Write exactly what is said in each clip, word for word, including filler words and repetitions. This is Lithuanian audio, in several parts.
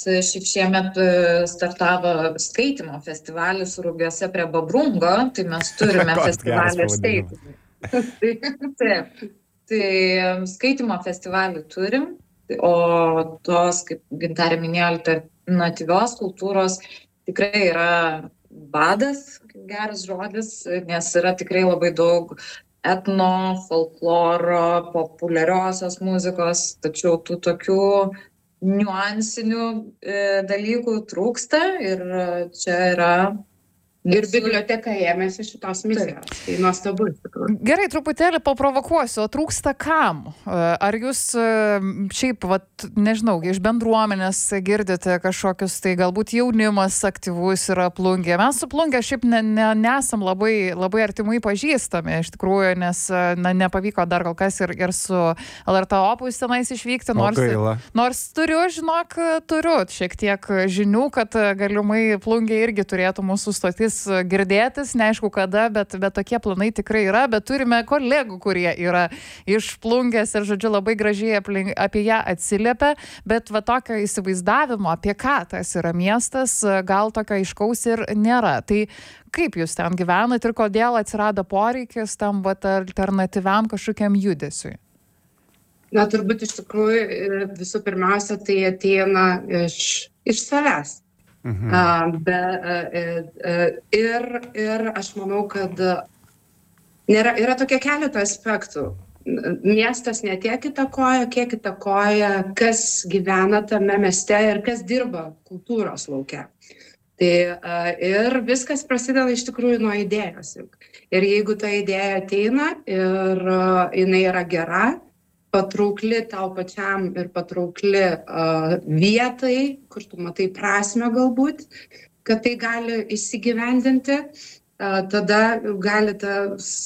šiaip šiemet startavo skaitymo festivalis Rugiuose prie Babrungo, tai mes turime festivalį ir skaitimą. Taip, tai skaitymo festivalį turim, o tos, kaip Gintarė minėjo, alternatyvios kultūros tikrai yra badas, geras žodis, nes yra tikrai labai daug etno, folkloro, populiariosios muzikos, tačiau tų tokių niuansinių e, dalykų trūksta ir čia yra... Ir biblioteka ėmėsi šitos misijos. Tai nuostabu. Gerai, truputėlį paprovokuosiu, o trūksta kam? Ar jūs šiaip, vat, nežinau, iš bendruomenės girdite kažkokius, tai galbūt jaunimas aktyvus yra Plungėje. Mes su Plungė šiaip ne, ne, nesam labai, labai artimai pažįstami, iš tikrųjų, nes na, nepavyko dar kol kas ir, ir su L R T Opus tenais išvykti, nors, nors turiu, žinok, turiu šiek tiek žinių, kad galimai Plungė irgi turėtų mūsų stotis girdėtis, neaišku kada, bet, bet tokie planai tikrai yra, bet turime kolegų, kurie yra iš Plungės ir, žodžiu, labai gražiai aplink, apie ją atsiliepia, bet va tokio įsivaizdavimo, apie ką tas yra miestas, gal tokio aiškaus ir nėra. Tai kaip jūs ten gyvenat ir kodėl atsirado poreikis tam va alternatyviam kažkokiam judesiui? Na, turbūt iš tikrųjų visų pirmiausia, tai ateina iš, iš savęs. Mhm. Uh, be, uh, uh, ir, ir aš manau, kad nėra, yra tokie keletą aspektų. Miestas ne tiek įtakoja, kiek įtakoja, kas gyvena tame mieste ir kas dirba kultūros lauke. Tai uh, ir viskas prasideda iš tikrųjų nuo idėjos. Ir jeigu ta idėja ateina ir uh, jinai yra gera, patraukli tau pačiam ir patraukli uh, vietai, kur tu matai prasmę galbūt, kad tai gali įsigyvendinti, uh, tada gali ta,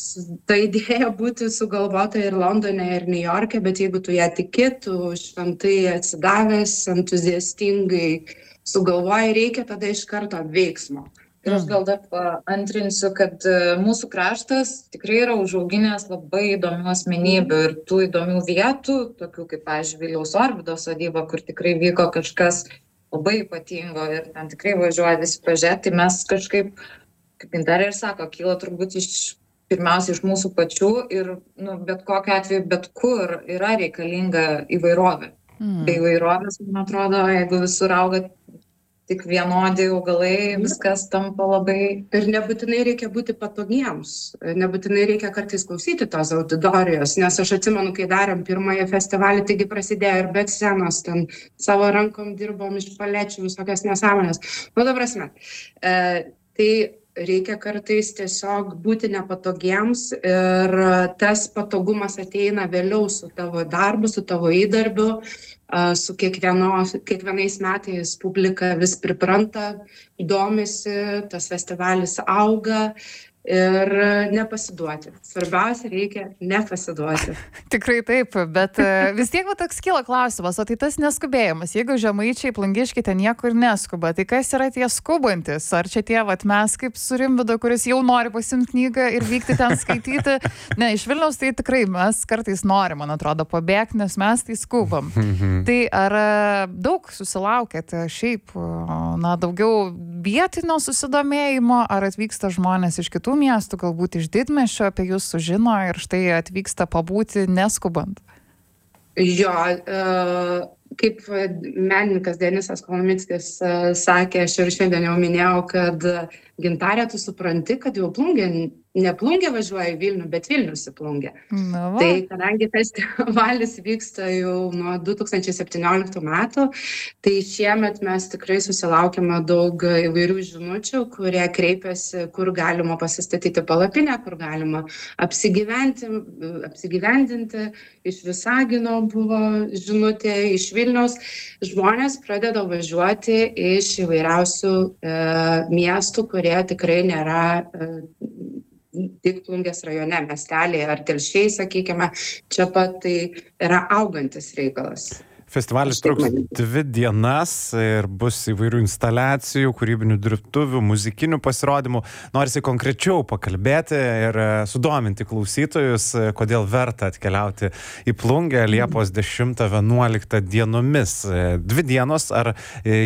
ta idėja būti sugalvota ir Londone, ir Niujorke, bet jeigu tu ją tiki, tu šventai atsidavęs, entuziastingai sugalvoji, reikia tada iš karto veiksmo. Ir aš gal dar paantrinsiu, kad mūsų kraštas tikrai yra užauginęs labai įdomių asmenybių ir tų įdomių vietų, tokių kaip, pavyzdžiui, Vilniaus Orbido sodyba, kur tikrai vyko kažkas labai ypatingo ir ten tikrai važiuoja visi pažiūrėti, tai mes kažkaip, kaip Gintarė ir sako, kyla turbūt iš, pirmiausia iš mūsų pačių ir nu, bet kokiu atveju, bet kur yra reikalinga įvairovė. Mm. Be įvairovės, man atrodo, jeigu visur auga tik vienodi augalai, viskas tampa labai... Ir nebūtinai reikia būti patogiems, nebūtinai reikia kartais klausyti tos auditorijos, nes aš atsimenu, kai darėm pirmąją festivalį, taigi prasidėjo ir be scenos, ten savo rankom dirbom iš palečių, visokias nesąmonės. Nu, ta prasme, e, tai reikia kartais tiesiog būti nepatogiems ir tas patogumas ateina vėliau su tavo darbu, su tavo įdarbiu, su kiekvieno, kiekvienais metais publika vis pripranta, domisi, tas festivalis auga ir nepasiduoti. Svarbiausia, reikia nepasiduoti. Tikrai taip, bet vis tiek va, toks kyla klausimas, o tai tas neskubėjimas, jeigu žemaičiai, plungiškiai ten niekur neskuba, tai kas yra tie skubantis? Ar čia tie vat, mes kaip su Rimvydu, kuris jau nori pasimti knygą ir vykti ten skaityti? Ne, iš Vilniaus tai tikrai mes kartais norim, man atrodo, pabėgti, nes mes tai skubam. Tai ar daug susilaukėte šiaip, na, daugiau vietinio susidomėjimo, ar atvyksta žmonės iš kitų miestų, galbūt iš didmiesčio apie jūs sužino ir štai atvyksta pabūti neskubant? Jo, kaip menininkas Denisas Kolomickis sakė, aš ir šiandien jau minėjau, kad Gintarė, tu supranti, kad jau Plungė, ne Plungė važiuoja į Vilnių, bet Vilnius į Plungę. Tai kadangi festivalis vyksta jau nuo du tūkstančiai septynioliktų metų, tai šiemet mes tikrai susilaukėme daug įvairių žinučių, kurie kreipiasi, kur galima pasistatyti palapinę, kur galima apsigyventi, apsigyvendinti. Iš Visagino buvo žinutė, iš Vilniaus. Žmonės pradeda važiuoti iš įvairiausių e, miestų, kurie tikrai nėra e, tik Plungės rajone, miestelėje ar Telšiai, sakykime, čia pat tai yra augantis reikalas. Festivalis truks dvi dienas ir bus įvairių instaliacijų, kūrybinių dirbtuvių, muzikinių pasirodymų. Norisi konkrečiau pakalbėti ir sudominti klausytojus, kodėl verta atkeliauti į Plungę Liepos dešimtą vienuoliktą dienomis. Dvi dienos, ar